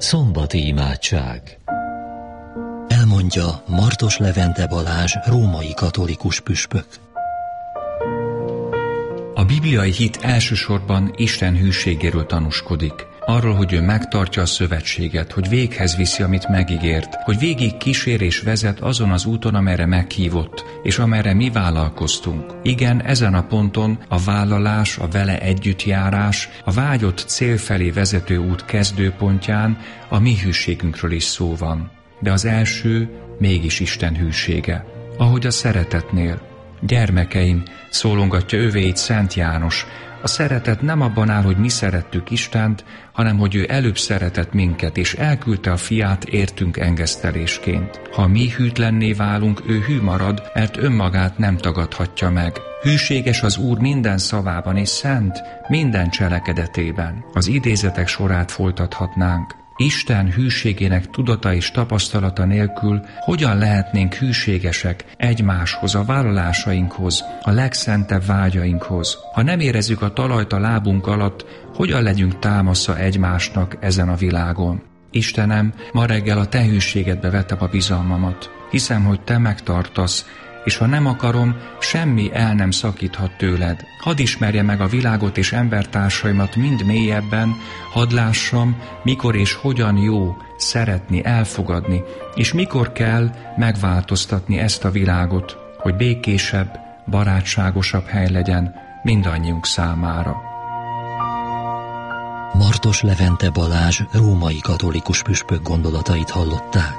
Szombati imádság. Elmondja Martos Levente Balázs, római katolikus püspök. A bibliai hit elsősorban Isten hűségéről tanúskodik. Arról, hogy ő megtartja a szövetséget, hogy véghez viszi, amit megígért, hogy végig kísér és vezet azon az úton, amerre meghívott, és amerre mi vállalkoztunk. Igen, ezen a ponton a vállalás, a vele együttjárás, a vágyott cél felé vezető út kezdőpontján a mi hűségünkről is szó van. De az első mégis Isten hűsége. Ahogy a szeretetnél. Gyermekeim, szólongatja övéit Szent János, a szeretet nem abban áll, hogy mi szerettük Istent, hanem hogy ő előbb szeretett minket, és elküldte a fiát értünk engesztelésként. Ha mi hűtlenné válunk, ő hű marad, mert önmagát nem tagadhatja meg. Hűséges az Úr minden szavában, és szent minden cselekedetében. Az idézetek sorát folytathatnánk. Isten hűségének tudata és tapasztalata nélkül hogyan lehetnénk hűségesek egymáshoz, a vállalásainkhoz, a legszentebb vágyainkhoz? Ha nem érezzük a talajt a lábunk alatt, hogyan legyünk támasza egymásnak ezen a világon? Istenem, ma reggel a te hűségedbe vettem a bizalmamat. Hiszem, hogy te megtartasz, és ha nem akarom, semmi el nem szakíthat tőled. Hadd ismerje meg a világot és embertársaimat mind mélyebben, hadd lássam, mikor és hogyan jó szeretni, elfogadni, és mikor kell megváltoztatni ezt a világot, hogy békésebb, barátságosabb hely legyen mindannyiunk számára. Martos Levente Balázs, római katolikus püspök gondolatait hallották.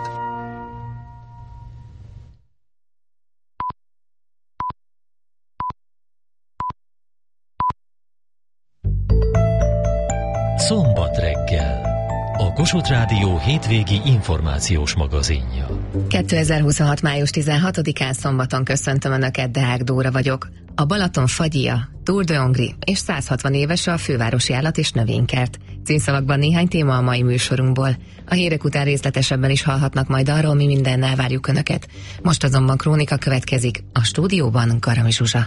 Szombat reggel. A Kossuth Rádió hétvégi információs magazinja. 2026. május 16-án szombaton köszöntöm Önöket, Deák Dóra vagyok. A Balaton fagyia, Tour de Hongrie és 160 éves a fővárosi állat- és növénykert. Címszavakban néhány téma a mai műsorunkból. A hírek után részletesebben is hallhatnak majd arról, mi mindennel várjuk Önöket. Most azonban krónika következik, a stúdióban Garami Zsuzsa.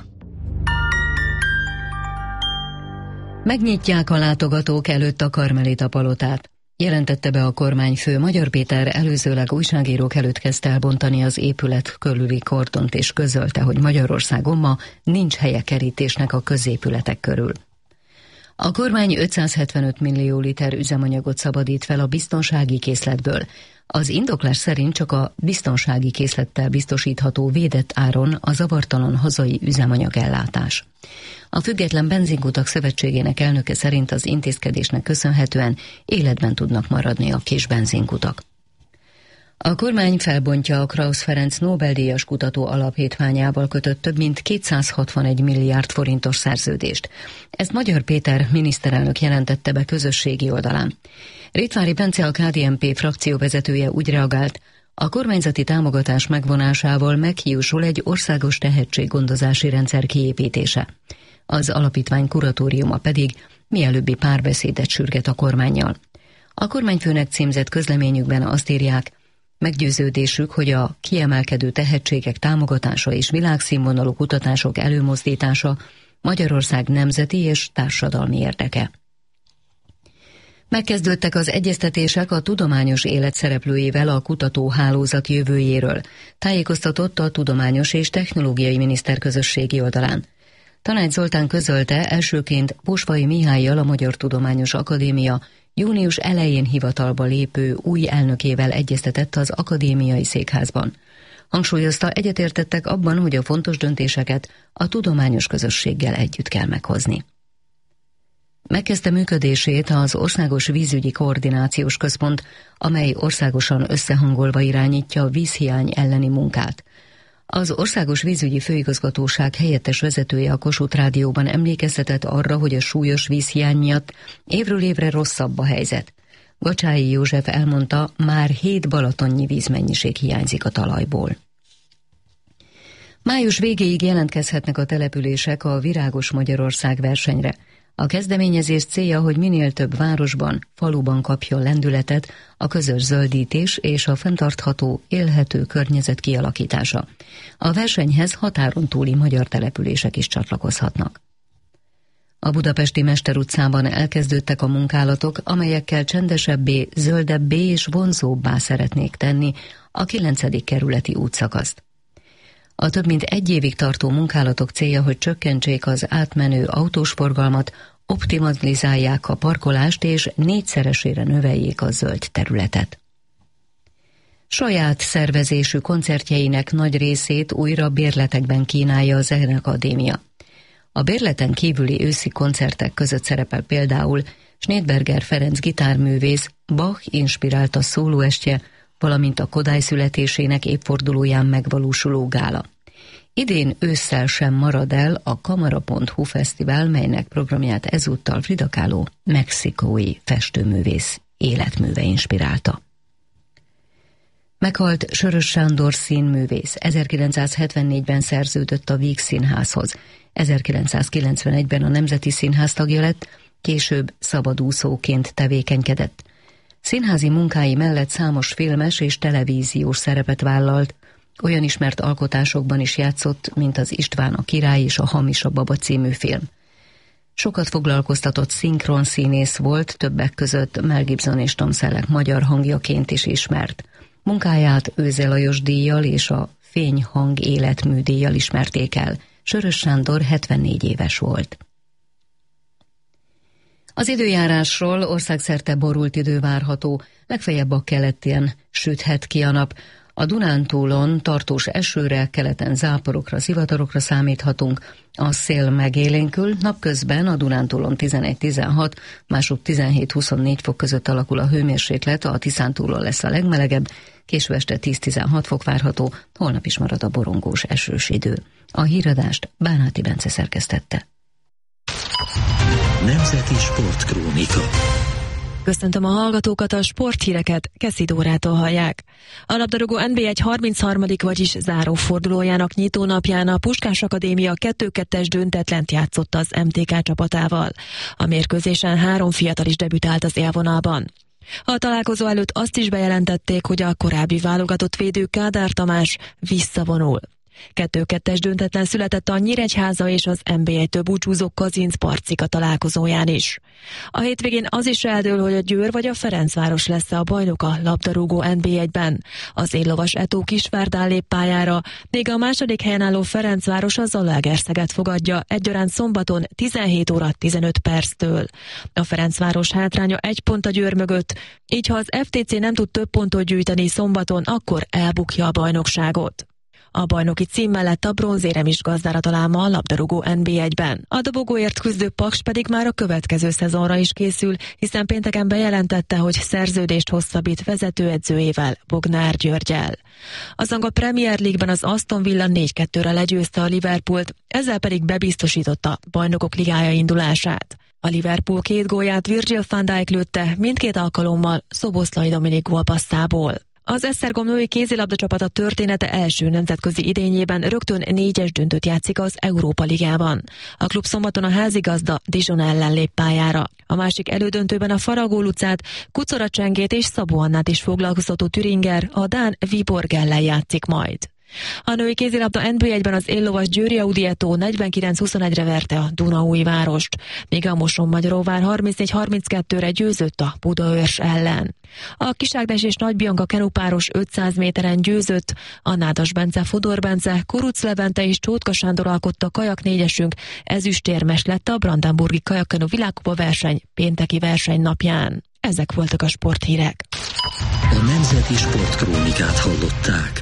Megnyitják a látogatók előtt a Karmelita palotát. Jelentette be a kormányfő. Magyar Péter előzőleg újságírók előtt kezdte elbontani az épület körüli kordont, és közölte, hogy Magyarországon ma nincs helye kerítésnek a középületek körül. A kormány 575 millió liter üzemanyagot szabadít fel a biztonsági készletből. Az indoklás szerint csak a biztonsági készlettel biztosítható védett áron a zavartalan hazai üzemanyagellátás. A Független Benzinkutak Szövetségének elnöke szerint az intézkedésnek köszönhetően életben tudnak maradni a kis benzinkutak. A kormány felbontja a Krausz Ferenc Nobel-díjas kutató alapítványával kötött több mint 261 milliárd forintos szerződést. Ezt Magyar Péter miniszterelnök jelentette be közösségi oldalán. Rittvári Bence, a KDNP frakcióvezetője úgy reagált, a kormányzati támogatás megvonásával meghiúsul egy országos tehetséggondozási rendszer kiépítése. Az alapítvány kuratóriuma pedig mielőbbi párbeszédet sürget a kormánnyal. A kormányfőnek címzett közleményükben azt írják, meggyőződésük, hogy a kiemelkedő tehetségek támogatása és világszínvonalú kutatások előmozdítása Magyarország nemzeti és társadalmi érdeke. Megkezdődtek az egyeztetések a tudományos élet szereplőivel a kutatóhálózat jövőjéről, tájékoztatott a Tudományos és Technológiai Miniszterközösségi oldalán. Tanács Zoltán közölte, elsőként Posvai Mihállyal, a Magyar Tudományos Akadémia június elején hivatalba lépő új elnökével egyeztetett az akadémiai székházban. Hangsúlyozta, egyetértettek abban, hogy a fontos döntéseket a tudományos közösséggel együtt kell meghozni. Megkezdte működését az Országos Vízügyi Koordinációs Központ, amely országosan összehangolva irányítja a vízhiány elleni munkát. Az Országos Vízügyi Főigazgatóság helyettes vezetője a Kossuth Rádióban emlékeztetett arra, hogy a súlyos vízhiány miatt évről évre rosszabb a helyzet. Gacsályi József elmondta, már 7 balatonnyi vízmennyiség hiányzik a talajból. Május végéig jelentkezhetnek a települések a Virágos Magyarország versenyre. A kezdeményezés célja, hogy minél több városban, faluban kapjon lendületet a közös zöldítés és a fenntartható, élhető környezet kialakítása. A versenyhez határon túli magyar települések is csatlakozhatnak. A budapesti Mester utcában elkezdődtek a munkálatok, amelyekkel csendesebbé, zöldebbé és vonzóbbá szeretnék tenni a 9. kerületi útszakaszt. A több mint 1 évig tartó munkálatok célja, hogy csökkentsék az átmenő autós forgalmat, optimalizálják a parkolást és 4-szeresére növeljék a zöld területet. Saját szervezésű koncertjeinek nagy részét újra bérletekben kínálja a Zenekadémia. A bérleten kívüli őszi koncertek között szerepel például Schneidberger Ferenc gitárművész Bach inspirálta szólóestje, valamint a Kodály születésének évfordulóján megvalósuló gála. Idén ősszel sem marad el a Kamara.hu fesztivál, melynek programját ezúttal Frida Kahlo mexikói festőművész életműve inspirálta. Meghalt Sörös Sándor színművész, 1974-ben szerződött a Víg Színházhoz, 1991-ben a Nemzeti Színház tagja lett, később szabadúszóként tevékenykedett. Színházi munkái mellett számos filmes és televíziós szerepet vállalt, olyan ismert alkotásokban is játszott, mint az István a király és a Hamis a baba című film. Sokat foglalkoztatott szinkronszínész volt, többek között Mel Gibson és Tom Selleck magyar hangjaként is ismert. Munkáját Őze Lajos díjjal és a Fényhang életmű díjjal ismerték el. Sörös Sándor 74 éves volt. Az időjárásról: országszerte borult idő várható, legfeljebb a keleten süthet ki a nap. A Dunántúlon tartós esőre, keleten záporokra, zivatarokra számíthatunk. A szél megélénkül, napközben a Dunántúlon 11-16, másúbb 17-24 fok között alakul a hőmérséklet, a Tiszántúlon lesz a legmelegebb, késő este 10-16 fok várható, holnap is marad a borongós esős idő. A híradást Bánáti Bence szerkesztette. Nemzeti Sportkrónika. Köszöntöm a hallgatókat, a sporthíreket Keszi Dórától hallják. A labdarúgó NB1 33. vagyis zárófordulójának nyitónapján a Puskás Akadémia 2-2-es döntetlent játszott az MTK csapatával. A mérkőzésen 3 fiatal is debütált az élvonalban. A találkozó előtt azt is bejelentették, hogy a korábbi válogatott védő Kádár Tamás visszavonul. 2-2-es döntetlen született a Nyíregyháza és az NB1-től búcsúzó Kazinc-Parcika találkozóján is. A hétvégén az is eldől, hogy a Győr vagy a Ferencváros lesz a bajnok a labdarúgó NB1-ben. Az éllovas Etó Kisvárdán lép pályára, míg a második helyen álló Ferencváros a Zalaegerszeget fogadja egyaránt szombaton 17 óra 15 perctől. A Ferencváros hátránya 1 pont a Győr mögött, így ha az FTC nem tud több pontot gyűjteni szombaton, akkor elbukja a bajnokságot. A bajnoki cím mellett a bronzérem is gazdára talál ma a labdarúgó NB1-ben. A dobogóért küzdő Paks pedig már a következő szezonra is készül, hiszen pénteken bejelentette, hogy szerződést hosszabbít vezetőedzőjével, Bognár Györggyel. Az angol Premier League-ben az Aston Villa 4-2-re legyőzte a Liverpoolt, ezzel pedig bebiztosította bajnokok ligája indulását. A Liverpool 2 gólját Virgil van Dijk lőtte, mindkét alkalommal Szoboszlai Dominik gólpasszából. Az Esztergom női kézilabdacsapata története első nemzetközi idényében rögtön 4-es döntőt játszik az Európa Ligában. A klub szombaton a házigazda Dijon ellen lép pályára. A másik elődöntőben a Faragó Lucát, Kucora Csengét és Szabó Annát is foglalkoztató Thüringer a dán Viborg ellen játszik majd. A női kézilabda NB1-ben az éllovas Győri Audietó 49-21-re verte a Dunaújvárost, míg a Mosonmagyaróvár 34-32-re győzött a Budaörs ellen. A Kiságnes és Nagy Bianca kenupáros 500 méteren győzött, a Nádas Bence, Fodor Bence, Kuruc Levente és Csótka Sándor alkotta kajak négyesünk, ezüstérmes lett a Brandenburgi kajakkenu világkupa verseny pénteki versenynapján. Ezek voltak a sporthírek. A Nemzeti Sportkrónikát hallották.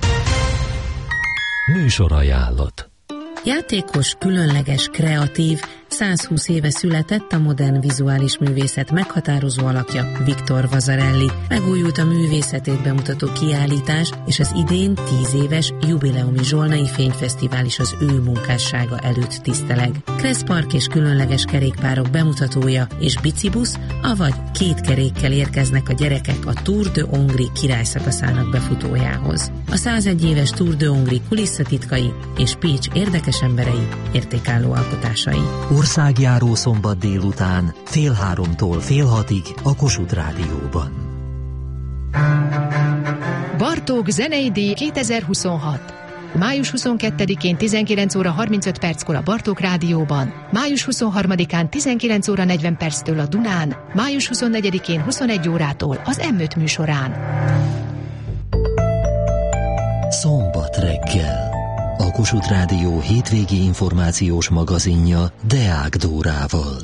Műsorajánlat. Játékos, különleges, kreatív, 120 éve született a modern vizuális művészet meghatározó alakja, Victor Vasarely. Megújult a művészetét bemutató kiállítás, és az idén 10 éves jubileumi Zsolnai Fényfesztivál is az ő munkássága előtt tiszteleg. Kresszpark és különleges kerékpárok bemutatója és bicibusz, avagy 2 kerékkel érkeznek a gyerekek a Tour de Hongrie királyszakaszának befutójához. A 101 éves Tour de Hongrie kulisszatitkai és Pécs érdekes emberei, értékálló alkotásai. Országjáró szombat délután, 14:30-tól 15:30 a Kossuth Rádióban. Bartók zenei díj 2026. május 22-én 19 óra 35 perckor a Bartók Rádióban, május 23-án 19 óra 40 perctől a Dunán, május 24-én 21 órától az M5 műsorán. Szombat reggel. A Kossuth Rádió hétvégi információs magazinja Deák Dórával.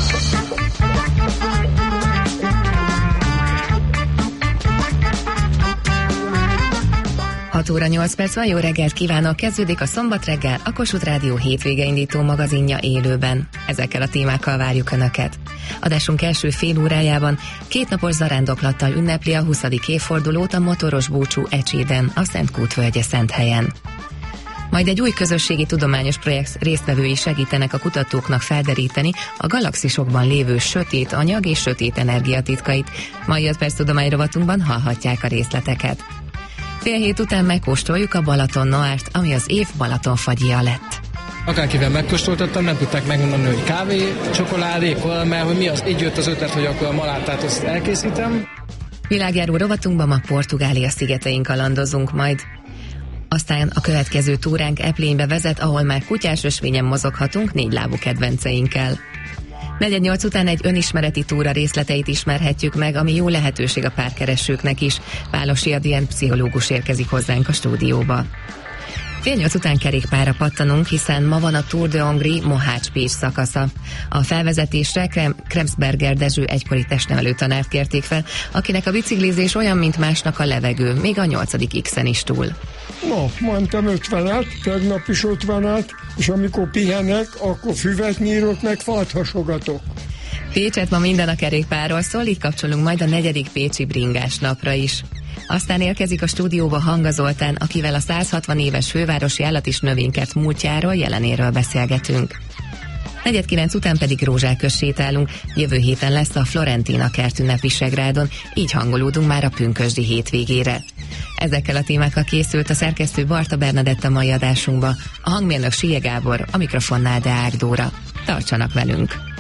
6 óra 8 perc van, jó reggelt kívánok! Kezdődik a Szombat reggel, a Kossuth Rádió hétvége indító magazinja élőben. Ezekkel a témákkal várjuk Önöket. Adásunk első fél órájában 2 napos zarándoklattal ünnepli a 20. évfordulót a motoros búcsú Ecséden, a Szent Kútvölgye Szenthelyen. Majd egy új közösségi tudományos projekt résztvevői segítenek a kutatóknak felderíteni a galaxisokban lévő sötét anyag és sötét energia titkait. Mai 5 perc tudományrovatunkban hallhatják a részleteket. Fél hét után megkóstoljuk a Balaton Noárt, ami az év Balatonfagyja lett. Akárkivel megkóstoltattam, nem tudták megmondani, hogy kávé, csokoládé, kolmel, hogy mi az. Így jött az ötlet, hogy akkor a malátát azt elkészítem. Világjáró rovatunkban ma Portugália szigetein kalandozunk majd. Aztán a következő túránk Eplénybe vezet, ahol már kutyás ösvényen mozoghatunk 4 lábú kedvenceinkkel. 4:08 után egy önismereti túra részleteit ismerhetjük meg, ami jó lehetőség a párkeresőknek is. Válosi Adrien pszichológus érkezik hozzánk a stúdióba. 7:08 után kerékpárra pattanunk, hiszen ma van a Tour de Hongrie Mohács-Pécs szakasza. A felvezetésre Kremsberger Dezső egykori testnevelő tanárt kérték fel, akinek a biciklizés olyan, mint másnak a levegő, még a 8. X-en is túl. No, mentem 50-et, tegnap is 50-et, és amikor pihenek, akkor füvet nyírok, meg fát hasogatok. Pécset ma minden a kerékpárról szól, így kapcsolunk majd a 4. pécsi bringás napra is. Aztán érkezik a stúdióba Hanga Zoltán, akivel a 160 éves fővárosi állat- és növénykert múltjáról, jelenéről beszélgetünk. 4:09 után pedig rózsákhoz sétálunk, jövő héten lesz a Florentina kert Visegrádon, így hangolódunk már a pünkösdi hétvégére. Ezekkel a témákkal készült a szerkesztő Barta Bernadett a mai adásunkba, a hangmérnök Sije Gábor, a mikrofonnál Deák Dóra. Tartsanak velünk!